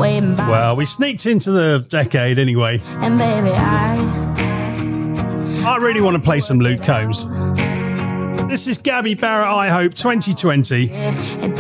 waiting by. Well, we sneaked into the decade anyway. And baby, I really want to play some Luke Combs. This is Gabby Barrett, I Hope 2020. and